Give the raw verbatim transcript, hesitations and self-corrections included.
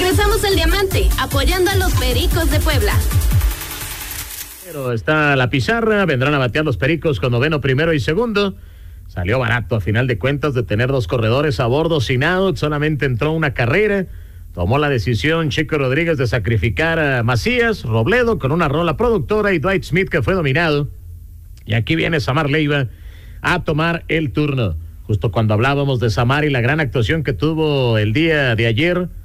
Regresamos al Diamante, apoyando a los Pericos de Puebla. Pero está la pizarra, vendrán a batear los Pericos con noveno, primero y segundo. Salió barato a final de cuentas de tener dos corredores a bordo sin out, solamente entró una carrera. Tomó la decisión Chico Rodríguez de sacrificar a Macías, Robledo con una rola productora y Dwight Smith que fue dominado. Y aquí viene Samar Leiva a tomar el turno. Justo cuando hablábamos de Samar y la gran actuación que tuvo el día de ayer,